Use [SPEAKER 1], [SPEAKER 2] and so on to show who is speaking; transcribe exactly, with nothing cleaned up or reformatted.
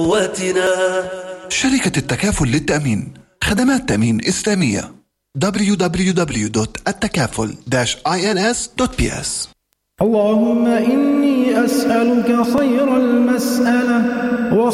[SPEAKER 1] قوتنا.
[SPEAKER 2] شركة التكافل للتأمين، خدمات تأمين إسلامية. دبليو دبليو دبليو دوت التكافل إنس دوت بي إس.
[SPEAKER 3] اللهم إني أسألك خير المسألة